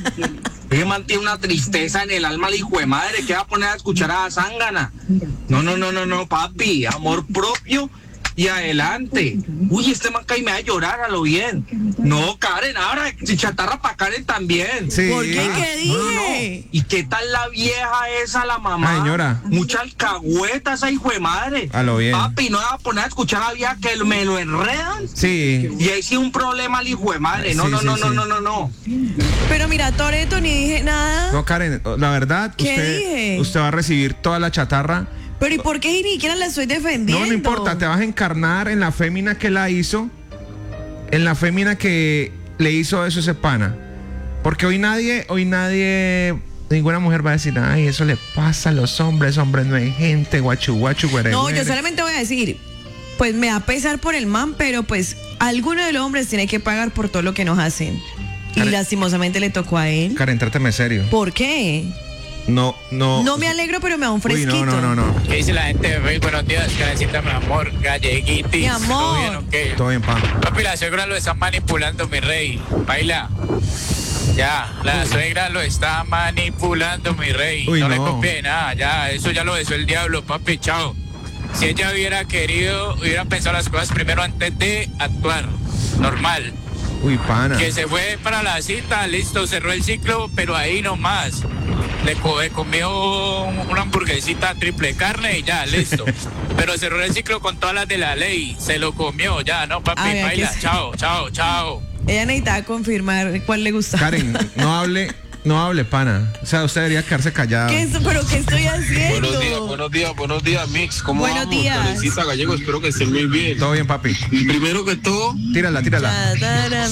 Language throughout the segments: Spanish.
Ese man tiene una tristeza en el alma, el hijo de madre, que va a poner a escuchar a Zángana. No, papi, amor propio y adelante. Uy, este man cae y me va a llorar a lo bien. No, Karen, ahora, si chatarra para Karen también. Sí. ¿Por qué? ¿Qué dije? No. ¿Y qué tal la vieja esa, la mamá? Ay, señora. Mucha alcahueta esa hijo de madre. A lo bien. Papi, no me va a poner a escuchar a la vieja que me lo enredan. Sí. Y ahí sí un problema al hijo de madre. No. Pero mira, Toretto, ni dije nada. No, Karen, la verdad, ¿Qué dije? usted va a recibir toda la chatarra. Pero ¿y por qué ni siquiera la estoy defendiendo? No importa, te vas a encarnar en la fémina que la hizo, en la fémina que le hizo eso a ese pana. Porque hoy nadie, ninguna mujer va a decir, ay, eso le pasa a los hombres no hay gente, guachu, güere. No, yo solamente voy a decir, pues me da pesar por el man, pero pues alguno de los hombres tiene que pagar por todo lo que nos hacen. Y Karen, lastimosamente le tocó a él. Karen, trátame serio. ¿Por qué? No. No me alegro, pero me da un fresquito. Uy, no. ¿Qué dice la gente de Facebook? Buenos días, Karencita, mi amor, galleguitis. Mi amor. ¿Todo bien o qué? Todo bien, pa. Papi, la suegra lo está manipulando, mi rey. Baila. Ya, la suegra lo está manipulando, mi rey. Uy, no le no. copie nada, ya, eso ya lo besó el diablo, papi, chao. Si ella hubiera querido, hubiera pensado las cosas primero antes de actuar. Normal. Uy, pana. Que se fue para la cita, listo, cerró el ciclo, pero ahí nomás. Le comió una hamburguesita triple carne y ya, listo. Pero cerró el ciclo con todas las de la ley. Se lo comió, ya, no, papi, Ay, baila. que sí. Chao. Ella necesitaba confirmar cuál le gustaba. Karen, no hable, pana. O sea, usted debería quedarse callado. ¿Pero qué estoy haciendo? Buenos días, Mix. ¿Cómo Buenos vamos? días. Karencita Gallego, espero que estén muy bien. Todo bien, papi. Primero que todo, Tírala. Chatarra,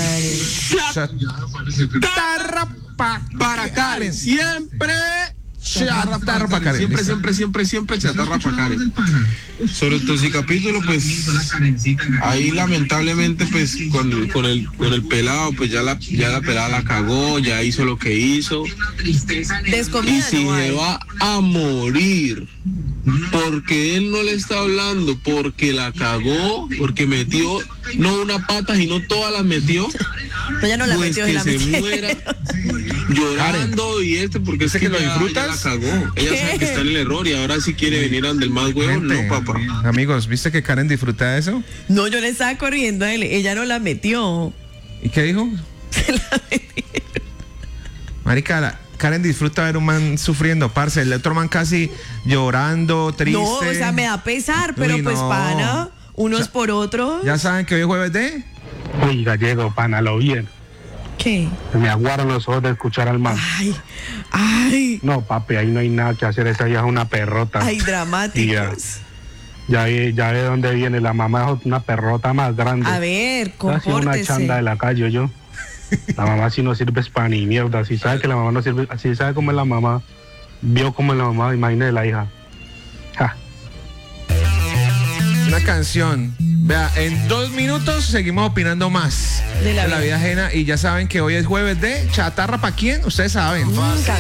Chatarra para Karen. Siempre Chatarra pa' Karen. Siempre chatarra para Karen. Sobre el toxicapítulo, pues ahí lamentablemente, pues con el pelado, pues ya la pelada la cagó, ya hizo lo que hizo. Y Descomida si no se hay. va a morir, porque él no le está hablando, porque la cagó, porque metió no una pata, sino todas las metió. Pero ya no la Pues metió, que la se metió. muera llorando y porque es que lo ya disfrutas? la cagó. Ella sabe que está en el error y ahora sí quiere venir ante el más huevo. Gente, No, papá. Amigos, ¿viste que Karen disfruta de eso? No, yo le estaba corriendo a él. Ella no la metió. ¿Y qué dijo? Se la metió. Marica, Karen disfruta ver un man sufriendo, parce. El otro man casi llorando, triste. No, o sea, me da pesar, pero Uy, pues no. pana, unos O sea, por otros. Ya saben que hoy es jueves de... Uy, Gallego, pana, lo bien. ¿Qué? Se me aguaron los ojos de escuchar al man. Ay, No, papi, ahí no hay nada que hacer. Esa ya es una perrota. ay, Y dramáticos. ya ve dónde viene. La mamá es una perrota más grande. A ver, Casi una compórtese. chanda de la calle, yo. La mamá sí no sirve para ni mierda. Si sabe que la mamá no sirve, si sabe cómo es la mamá, vio cómo es la mamá, imagínese la hija. Ja. Una canción. Vea, en 2 minutos seguimos opinando más De la vida ajena. Y ya saben que hoy es jueves de chatarra, ¿para quién? Ustedes saben.